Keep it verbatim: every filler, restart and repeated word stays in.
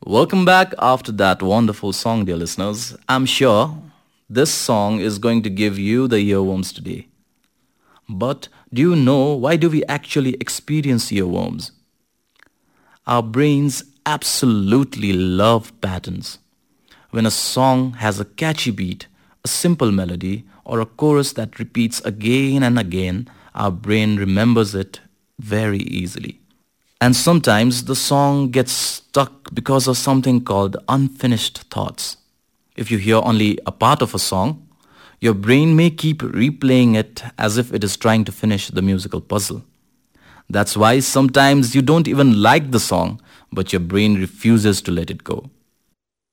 Welcome back after that wonderful song, dear listeners. I'm sure this song is going to give you the earworms today. But do you know why do we actually experience earworms? Our brains absolutely love patterns. When a song has a catchy beat, a simple melody, or a chorus that repeats again and again, our brain remembers it very easily. And sometimes the song gets stuck because of something called unfinished thoughts. If you hear only a part of a song, your brain may keep replaying it as if it is trying to finish the musical puzzle. That's why sometimes you don't even like the song, but your brain refuses to let it go.